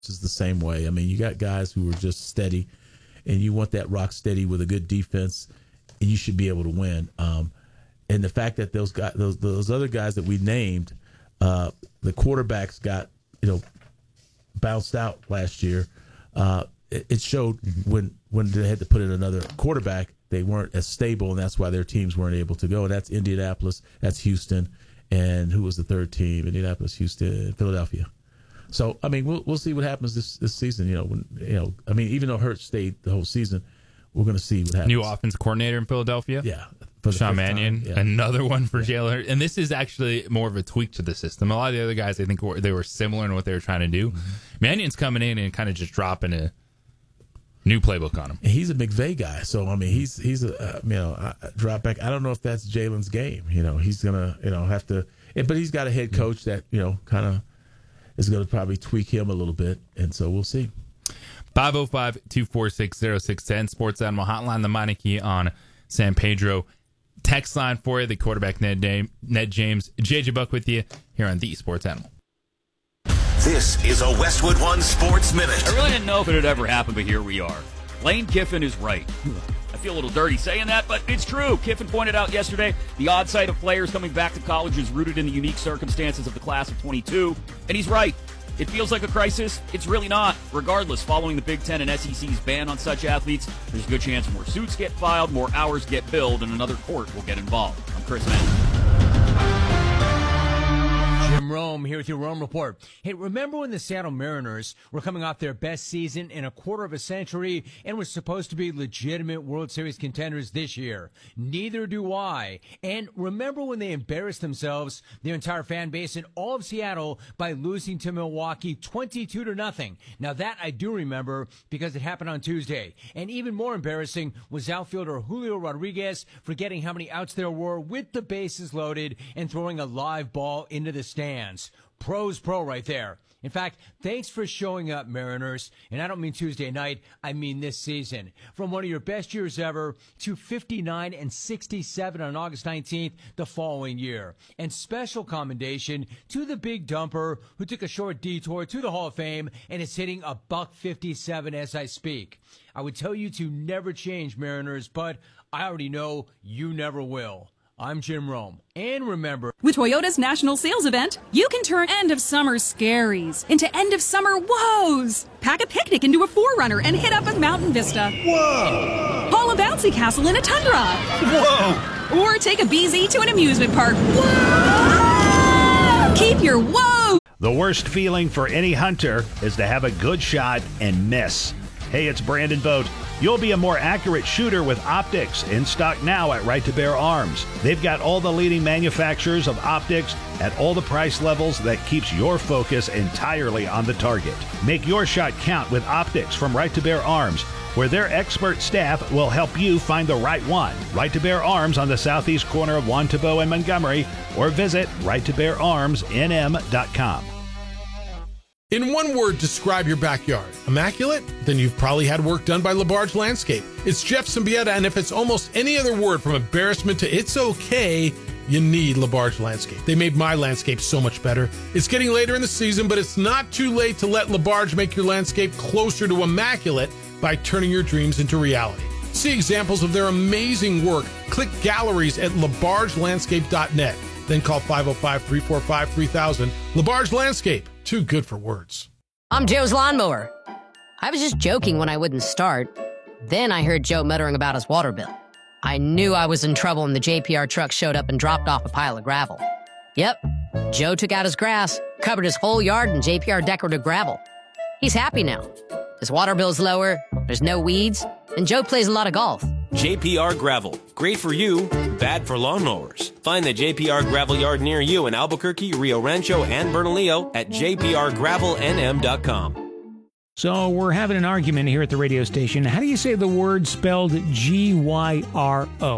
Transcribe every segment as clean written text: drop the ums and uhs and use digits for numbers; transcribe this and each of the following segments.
is the same way. I mean, you got guys who are just steady, and you want that rock steady with a good defense, and you should be able to win. And the fact that those guys, those other guys that we named, the quarterbacks got bounced out last year. It showed when they had to put in another quarterback, they weren't as stable, and that's why their teams weren't able to go. And that's Indianapolis, that's Houston, and who was the third team? Indianapolis, Houston, Philadelphia. So I mean, we'll see what happens this season. I mean, even though Hurts stayed the whole season, we're going to see what happens. New offensive coordinator in Philadelphia. Yeah. Sean Mannion, another one for Jalen Hurts. And this is actually more of a tweak to the system. A lot of the other guys, I think, they were similar in what they were trying to do. Mannion's coming in and kind of just dropping a new playbook on him. And he's a McVay guy, so I mean, he's a drop back. I don't know if that's Jalen's game. He's gonna have to, but he's got a head coach that kind of is going to probably tweak him a little bit, and so we'll see. 505-246-0610 Sports Animal Hotline, the Meineke on San Pedro text line for you. The quarterback Ned James, JJ Buck with you here on the Sports Animal. This is a Westwood One Sports Minute. I really didn't know if it had ever happened, but here we are. Lane Kiffin is right. I feel a little dirty saying that, but it's true. Kiffin pointed out yesterday the odd sight of players coming back to college is rooted in the unique circumstances of the class of 22, and he's right. It feels like a crisis. It's really not. Regardless, following the Big Ten and SEC's ban on such athletes, there's a good chance more suits get filed, more hours get billed, and another court will get involved. I'm Chris Mann. Jim Rome here with your Rome Report. Hey, remember when the Seattle Mariners were coming off their best season in a quarter of a century and were supposed to be legitimate World Series contenders this year? Neither do I. And remember when they embarrassed themselves, their entire fan base, and all of Seattle by losing to Milwaukee 22-0? Now that I do remember because it happened on Tuesday. And even more embarrassing was outfielder Julio Rodriguez forgetting how many outs there were with the bases loaded and throwing a live ball into the stands. Pro's pro right there. In fact, thanks for showing up, Mariners. And I don't mean Tuesday night, I mean this season. From one of your best years ever to 59-67 on August 19th the following year. And special commendation to the big dumper who took a short detour to the Hall of Fame and is hitting a $157 as I speak. I would tell you to never change, Mariners, but I already know you never will. I'm Jim Rome. And remember, with Toyota's national sales event, you can turn end of summer scaries into end of summer woes. Pack a picnic into a 4Runner and hit up a mountain vista. Whoa! Haul a bouncy castle in a Tundra. Whoa! Or take a BZ to an amusement park. Whoa! Keep your whoa. The worst feeling for any hunter is to have a good shot and miss. Hey, it's Brandon Vogt. You'll be a more accurate shooter with optics, in stock now at Right to Bear Arms. They've got all the leading manufacturers of optics at all the price levels that keeps your focus entirely on the target. Make your shot count with optics from Right to Bear Arms, where their expert staff will help you find the right one. Right to Bear Arms on the southeast corner of Juan Tabo and Montgomery, or visit righttobeararmsnm.com. In one word, describe your backyard. Immaculate? Then you've probably had work done by LaBarge Landscape. It's Jeff Symbieta, and if it's almost any other word from embarrassment to it's okay, you need LaBarge Landscape. They made my landscape so much better. It's getting later in the season, but it's not too late to let LaBarge make your landscape closer to immaculate by turning your dreams into reality. See examples of their amazing work. Click galleries at labargelandscape.net. Then call 505-345-3000. LaBarge Landscape. Too good for words. I'm Joe's lawnmower. I was just joking when I wouldn't start. Then I heard Joe muttering about his water bill. I knew I was in trouble when the JPR truck showed up and dropped off a pile of gravel. Yep, Joe took out his grass, covered his whole yard in JPR decorative gravel. He's happy now. His water bill's lower, there's no weeds, and Joe plays a lot of golf. JPR Gravel. Great for you, bad for lawnmowers. Find the JPR Gravel yard near you in Albuquerque, Rio Rancho, and Bernalillo at jprgravelnm.com. So we're having an argument here at the radio station. How do you say the word spelled G-Y-R-O?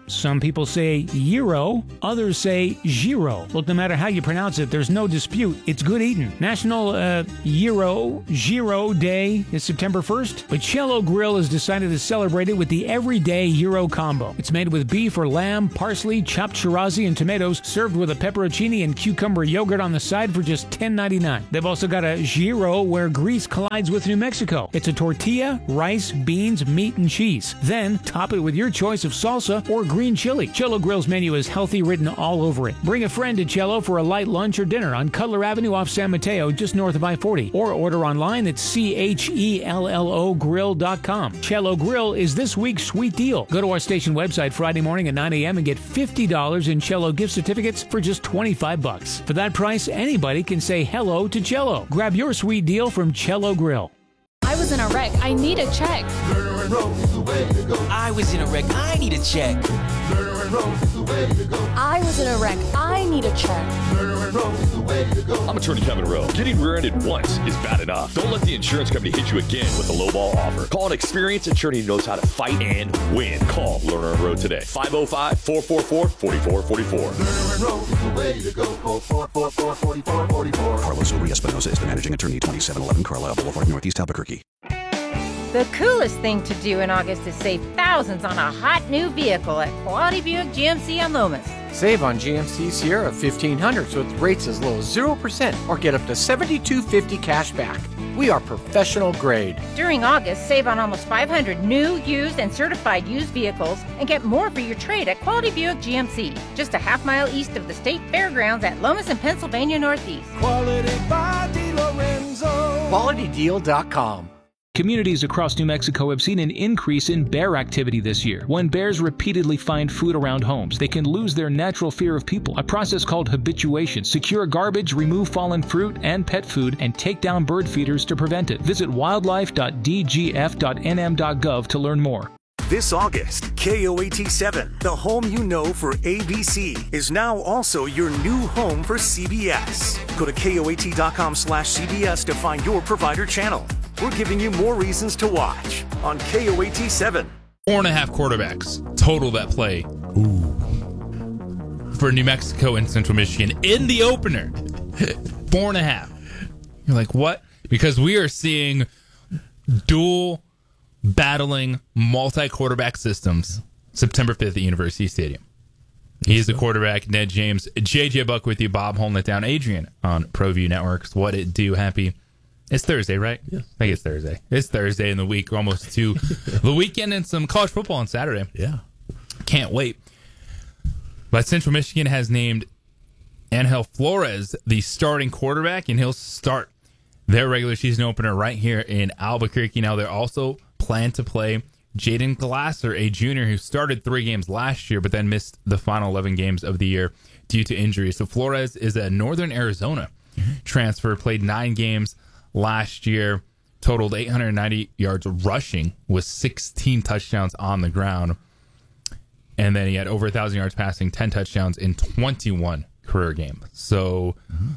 Some people say gyro, others say gyro. Look, no matter how you pronounce it, there's no dispute. It's good eating. National Gyro Day is September 1st, but Cello Grill has decided to celebrate it with the Everyday Gyro Combo. It's made with beef or lamb, parsley, chopped Shirazi, and tomatoes, served with a pepperoncini and cucumber yogurt on the side for just $10.99. They've also got a gyro where grease collides with New Mexico. It's a tortilla, rice, beans, meat, and cheese. Then, top it with your choice of salsa or green chili. Cello Grill's menu is healthy written all over it. Bring a friend to Cello for a light lunch or dinner on Cutler Avenue off San Mateo, just north of I-40. Or order online at CHELLOGrill.com. Cello Grill is this week's sweet deal. Go to our station website Friday morning at 9 a.m. and get $50 in Cello gift certificates for just $25. For that price, anybody can say hello to Cello. Grab your sweet deal from Cello Grill. I was in a wreck. I need a check. I was in a wreck. I need a check. I was in a wreck. I need a check. I'm attorney Kevin Rowe. Getting rear-ended once is bad enough. Don't let the insurance company hit you again with a lowball offer. Call an experienced attorney who knows how to fight and win. Call Lerner and Rowe today. 505-444-4444. Carlos Uri Espinosa is the managing attorney, 2711 Carlisle Boulevard, Northeast Albuquerque. The coolest thing to do in August is save thousands on a hot new vehicle at Quality Buick GMC on Lomas. Save on GMC Sierra 1500 with rates as low as 0% or get up to $7,250 cash back. We are professional grade. During August, save on almost 500 new, used, and certified used vehicles and get more for your trade at Quality Buick GMC, just a half mile east of the State Fairgrounds at Lomas and Pennsylvania Northeast. Quality by DiLorenzo. QualityDeal.com. Communities across New Mexico have seen an increase in bear activity this year. When bears repeatedly find food around homes, they can lose their natural fear of people. A process called habituation. Secure garbage, remove fallen fruit and pet food, and take down bird feeders to prevent it. Visit wildlife.dgf.nm.gov to learn more. This August, KOAT7, the home you know for ABC, is now also your new home for CBS. Go to KOAT.com/CBS to find your provider channel. We're giving you more reasons to watch on KOAT7. 4.5 quarterbacks total that play for New Mexico and Central Michigan in the opener. 4.5. You're like, what? Because we are seeing dual battling multi-quarterback systems September 5th at University Stadium. He's the quarterback, Ned James. JJ Buck with you, Bob holding it down. Adrian on ProView Networks. What it do, happy. It's Thursday, right? Yeah. I think it's Thursday. It's Thursday in the week. We're almost to the weekend and some college football on Saturday. Yeah. Can't wait. But Central Michigan has named Angel Flores the starting quarterback, and he'll start their regular season opener right here in Albuquerque. Now, they're also plan to play Jaden Glasser, a junior who started 3 games last year, but then missed the final 11 games of the year due to injury. So Flores is a Northern Arizona transfer, played 9 games last year, totaled 890 yards rushing with 16 touchdowns on the ground. And then he had over 1,000 yards passing, 10 touchdowns in 21 career games. So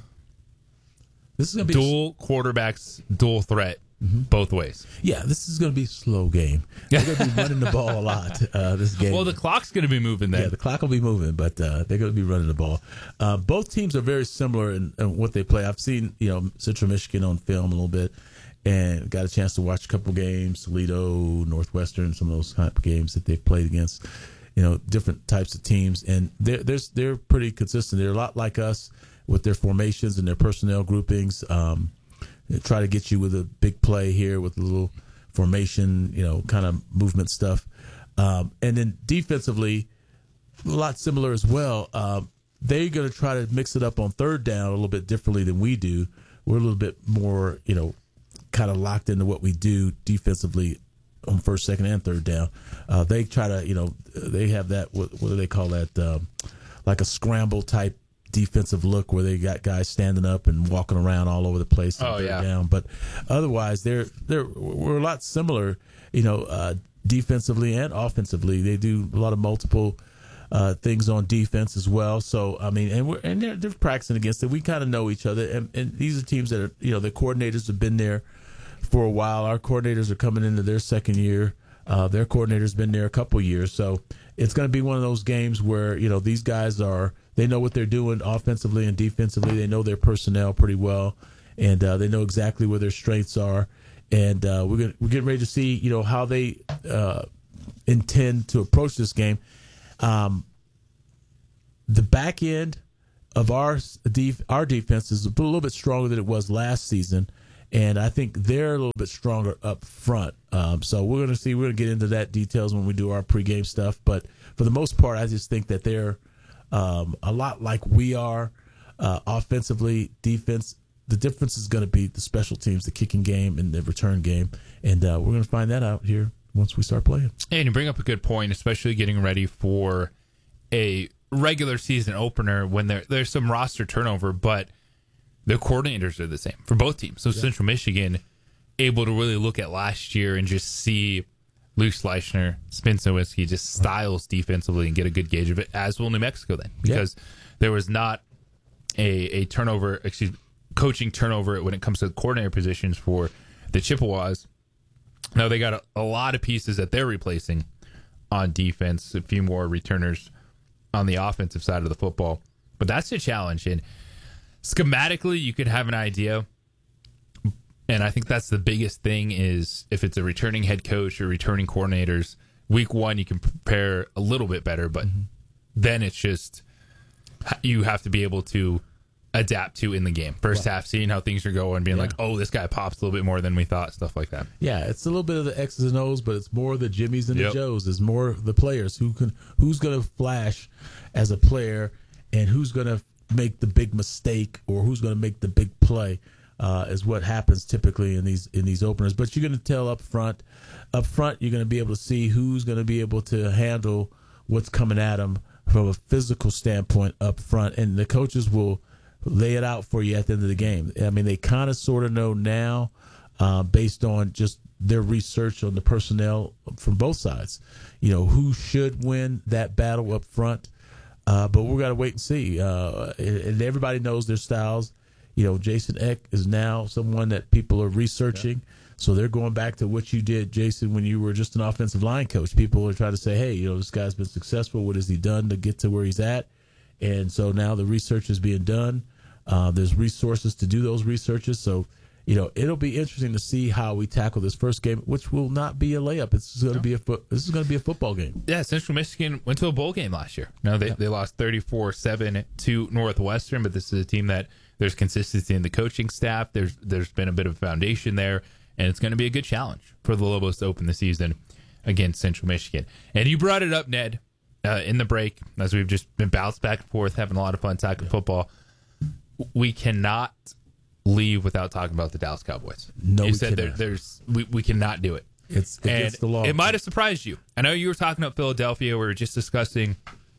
this is going to be dual quarterbacks, dual threat. Both ways. Yeah, this is going to be a slow game. They're going to be running the ball a lot this game. Well, the clock's going to be moving then. Yeah, the clock will be moving, but they're going to be running the ball. Both teams are very similar in what they play. I've seen Central Michigan on film a little bit and got a chance to watch a couple games, Toledo, Northwestern, some of those kind of games that they've played against, different types of teams. And they're pretty consistent. They're a lot like us with their formations and their personnel groupings. Try to get you with a big play here with a little formation, kind of movement stuff. And then defensively, a lot similar as well. They're going to try to mix it up on third down a little bit differently than we do. We're a little bit more, kind of locked into what we do defensively on first, second, and third down. They try to, they have that, what do they call that? Like a scramble type defensive look where they got guys standing up and walking around all over the place. Down. But otherwise, we're a lot similar, defensively and offensively. They do a lot of multiple things on defense as well. So I mean, and they're practicing against it. We kind of know each other, and these are teams that are, the coordinators have been there for a while. Our coordinators are coming into their second year Their coordinator's been there a couple years, so it's going to be one of those games where these guys they know what they're doing offensively and defensively. They know their personnel pretty well, and they know exactly where their strengths are. And we're getting ready to see how they intend to approach this game. The back end of our defense is a little bit stronger than it was last season, and I think they're a little bit stronger up front. So we're going to get into that details when we do our pregame stuff. But for the most part, I just think that they're a lot like we are offensively. Defense, the difference is going to be the special teams, the kicking game and the return game, and we're going to find that out here once we start playing. And you bring up a good point, especially getting ready for a regular season opener when there's some roster turnover, but the coordinators are the same for both teams. So Central Michigan able to really look at last year and just see Luke Schleichner, Spence Nowinski, just styles defensively and get a good gauge of it, as will New Mexico then, because there was not a coaching turnover when it comes to the coordinator positions for the Chippewas. Now they got a lot of pieces that they're replacing on defense, a few more returners on the offensive side of the football. But that's a challenge. And schematically, you could have an idea. And I think that's the biggest thing is if it's a returning head coach or returning coordinators, week one, you can prepare a little bit better. But then it's just you have to be able to adapt to in the game. First half, seeing how things are going, being like, oh, this guy pops a little bit more than we thought, stuff like that. Yeah, it's a little bit of the X's and O's, but it's more the Jimmies and the Joes. It's more the players who's going to flash as a player and who's going to make the big mistake or who's going to make the big play is what happens typically in these openers. But you're going to tell up front, you're going to be able to see who's going to be able to handle what's coming at them from a physical standpoint up front, and the coaches will lay it out for you at the end of the game. I mean, they kind of sort of know now based on just their research on the personnel from both sides, who should win that battle up front. But we've got to wait and see. And everybody knows their styles. Jason Eck is now someone that people are researching. Yeah. So they're going back to what you did, Jason, when you were just an offensive line coach. People are trying to say, hey, this guy's been successful. What has he done to get to where he's at? And so now the research is being done. There's resources to do those researches. So, it'll be interesting to see how we tackle this first game, which will not be a layup. This is going to be a football game. Yeah, Central Michigan went to a bowl game last year. Now they lost 34-7 to Northwestern, but this is a team that there's consistency in the coaching staff. There's been a bit of a foundation there, and it's going to be a good challenge for the Lobos to open the season against Central Michigan. And you brought it up, Ned, in the break, as we've just been bounced back and forth, having a lot of fun talking football. We cannot leave without talking about the Dallas Cowboys. No, you said we cannot do it. It's against the law. It might have surprised you. I know you were talking about Philadelphia. We were just discussing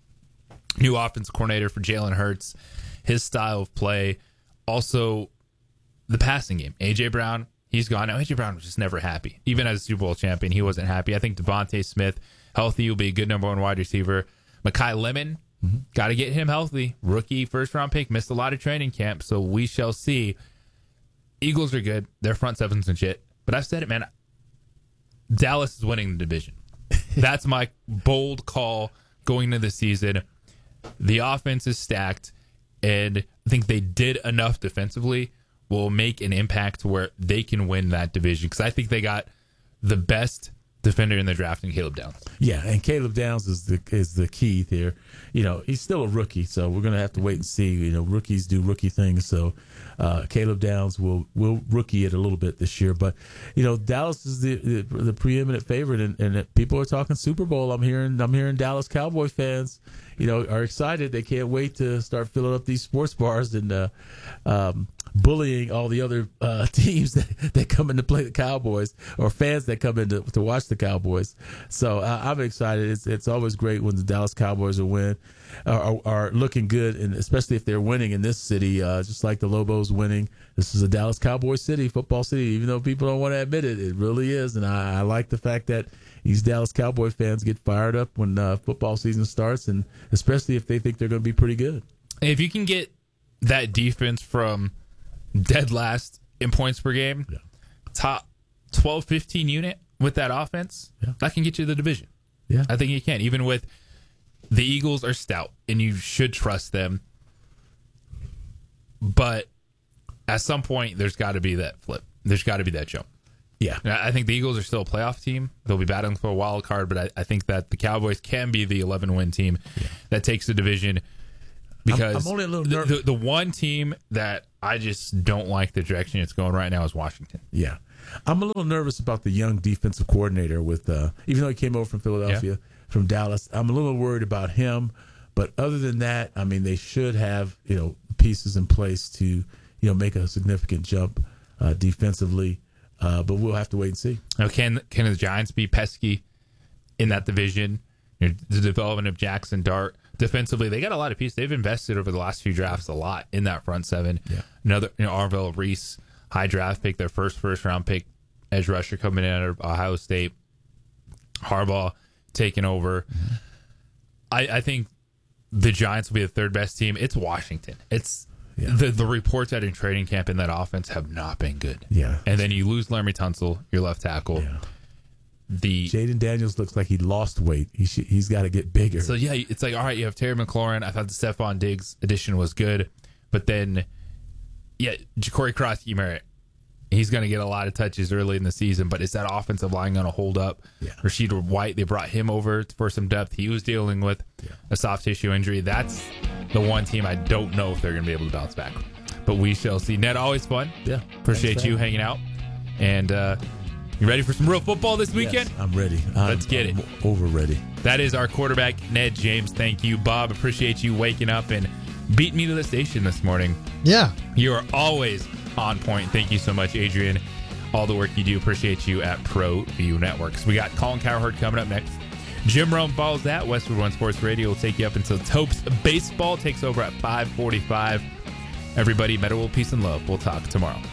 new offensive coordinator for Jalen Hurts, his style of play, also the passing game. A.J. Brown, he's gone. Now, A.J. Brown was just never happy. Even as a Super Bowl champion, he wasn't happy. I think Devontae Smith, healthy, will be a good number one wide receiver. Mekhi Lemon, got to get him healthy. Rookie, first-round pick, missed a lot of training camp, so we shall see. Eagles are good. Their front seven's legit. But I've said it, man. Dallas is winning the division. That's my bold call going into the season. The offense is stacked, and I think they did enough defensively will make an impact to where they can win that division, because I think they got the best defender in the draft in Caleb Downs. Yeah, and Caleb Downs is the key there. He's still a rookie, so we're going to have to wait and see. Rookies do rookie things, so Caleb Downs will rookie it a little bit this year. But Dallas is the preeminent favorite, and people are talking Super Bowl. I'm hearing Dallas Cowboy fans, are excited. They can't wait to start filling up these sports bars and bullying all the other teams that come in to play the Cowboys, or fans that come in to watch the Cowboys. So I'm excited. It's always great when the Dallas Cowboys are looking good, and especially if they're winning in this city, just like the Lobos winning. This is a Dallas Cowboy city, football city. Even though people don't want to admit it, it really is. And I like the fact that these Dallas Cowboy fans get fired up when football season starts, and especially if they think they're going to be pretty good. If you can get that defense from dead last in points per game, top 12-15 unit with that offense, that can get you the division. Yeah. I think you can. Even with the Eagles are stout, and you should trust them. But at some point, there's got to be that flip. There's got to be that jump. Yeah. I think the Eagles are still a playoff team. They'll be battling for a wild card, but I think that the Cowboys can be the 11-win team that takes the division. Because I'm only a little nervous. The one team that I just don't like the direction it's going right now is Washington. Yeah. I'm a little nervous about the young defensive coordinator with, even though he came over from Philadelphia, from Dallas, I'm a little worried about him. But other than that, I mean, they should have, pieces in place to, make a significant jump defensively. But we'll have to wait and see. Now, can the Giants be pesky in that division? The development of Jackson Dart. Defensively, they got a lot of pieces. They've invested over the last few drafts a lot in that front seven. Yeah. Another, Arvell Reese, high draft pick, their first round pick, edge rusher coming in out of Ohio State. Harbaugh taking over. Mm-hmm. I think the Giants will be the third best team. It's Washington. It's the reports out in training camp in that offense have not been good. Yeah. And then you lose Laramie Tunsil, your left tackle. Yeah. Jaden Daniels looks like he lost weight. He's got to get bigger. So, it's like, all right, you have Terry McLaurin. I thought the Stephon Diggs addition was good. But then, Ja'Cory Cross-Merritt, he's going to get a lot of touches early in the season. But is that offensive line going to hold up? Yeah. Rashid White, they brought him over for some depth. He was dealing with a soft tissue injury. That's the one team I don't know if they're going to be able to bounce back. But we shall see. Ned, always fun. Yeah. Appreciate you hanging out. And, you ready for some real football this weekend? Yes, I'm ready. Let's get it. Over ready. That is our quarterback, Ned James. Thank you, Bob. Appreciate you waking up and beating me to the station this morning. Yeah. You are always on point. Thank you so much, Adrian. All the work you do. Appreciate you at ProView Networks. We got Colin Cowherd coming up next. Jim Rome follows that. Westwood One Sports Radio will take you up until Topes Baseball takes over at 5:45. Everybody, medical peace and love. We'll talk tomorrow.